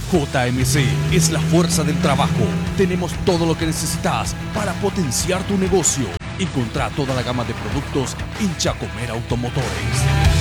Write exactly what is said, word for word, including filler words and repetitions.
J M C es la fuerza del trabajo. Tenemos todo lo que necesitas para potenciar tu negocio. Encontrá toda la gama de productos en Chacomer Automotores.